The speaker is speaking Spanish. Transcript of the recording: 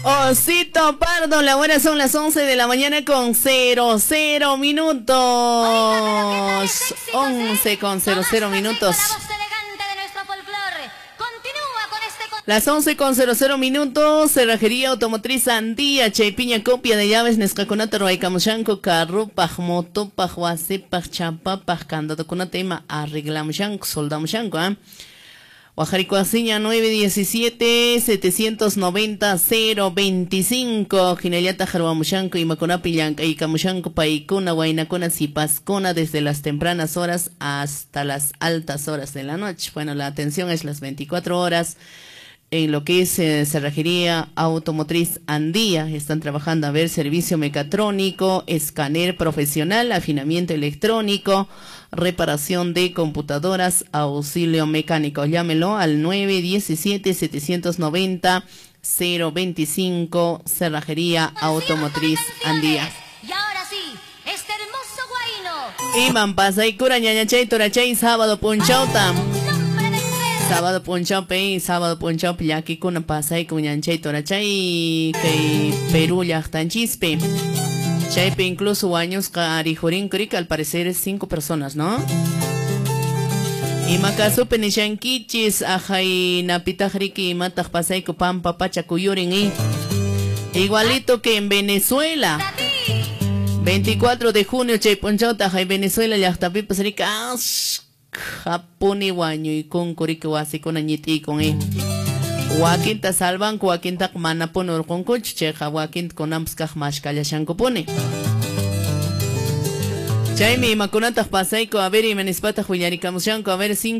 Osito Pardo, la hora son las 11 de la mañana con 00 minutos. Oiga, 11 con 00 minutos. Las 11 con 00 minutos, Cerrajería Automotriz Andía, Chaypiña, copia de llaves, Nescaconata, Roaicamushanco, carro, paj, moto, paj, huase, paj, chapa, paj, candado, con tema, arreglamushanco, soldamushanco, Guajaricoaciña 917-790-025, Ginellata, Jarbamushanco, y Maconapillancay, y Camushanco, Paicuna, Huaynacona, Zipascona, desde las tempranas horas hasta las altas horas de la noche. Bueno, la atención es las 24 horas. En lo que es Cerrajería Automotriz Andía, están trabajando a ver servicio mecatrónico, escáner profesional, afinamiento electrónico, reparación de computadoras, auxilio mecánico. Llámelo al 917-790-025, Cerrajería Automotriz Andía. Y ahora sí, este hermoso guayno. Iman pasay cura ñañachay torachay sábado punchauta. Sábado punchaupe, yaki kuna pasay kuñanchay torachay kay Perú llaqtanchispe. Chaype incluso años karijurin krika, al parecer es 5 personas, ¿no? Y makasupe nishankichis ajay napitajriki mataj pasay pampa pachakuyurin igualito que en Venezuela. 24 de junio chay punchauta ajay Venezuela llaqtapi pasarika Japón y guaño y con corique wasi con añiti con Joaquinta salvan, Joaquinta manaponor con coche, Joaquín con amskaj mashkaya shankopone. Chaimi makunata pasaico a ver y menispata juliaricamos a ver 5